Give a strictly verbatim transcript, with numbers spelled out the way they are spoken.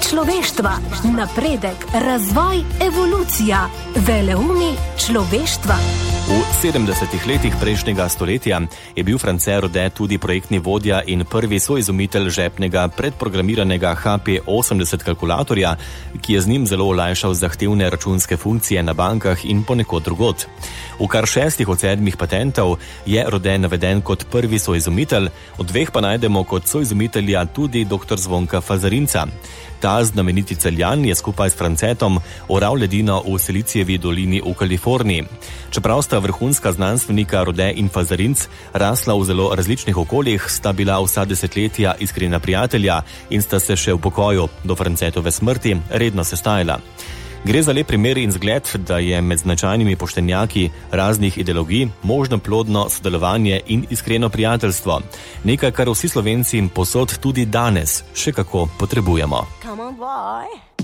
človeštva, napredek, razvoj, evolucija, veleumi človeštva. V sedemdesetih letih prejšnjega stoletja je bil France Rodet tudi projektni vodja in prvi soizumitelj žepnega predprogramiranega H P osemdeset kalkulatorja, ki je z njim zelo olajšal zahtevne računske funkcije na bankah in ponekod drugod. V kar šestih od sedmih patentov je Rodet naveden kot prvi soizumitelj, od dveh pa najdemo kot soizumitelja tudi doktor Zvonka Fazarinca. Ta znameniti Celjan je skupaj s Francetom oral ledino v Silicijevi dolini v Kaliforniji. Čeprav sta vrhunska znanstvenika Rodet in Fazarinc rasla v zelo različnih okoljih, sta bila vsa desetletja iskrena prijatelja in sta se še v pokoju do Francetove smrti redno sestajala. Gre za lep primer in zgled, da je med značajnimi poštenjaki raznih ideologij možno plodno sodelovanje in iskreno prijateljstvo. Nekaj, kar vsi Slovenci povsod tudi danes še kako potrebujemo. Come on, boy.